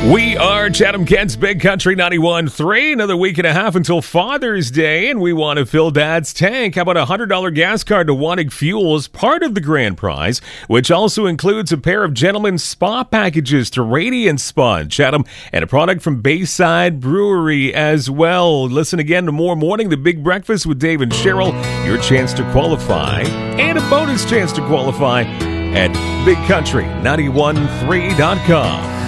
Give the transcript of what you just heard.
We are Chatham Kent's Big Country 91.3. Another week and a half until Father's Day, and we want to fill Dad's tank. How about a $100 gas card to Wannig Fuels, part of the grand prize, which also includes a pair of gentlemen's spa packages to Radiant Spa in Chatham and a product from Bayside Brewery as well. Listen again to more Morning, the Big Breakfast with Dave and Cheryl. Your chance to qualify and a bonus chance to qualify at BigCountry913.com.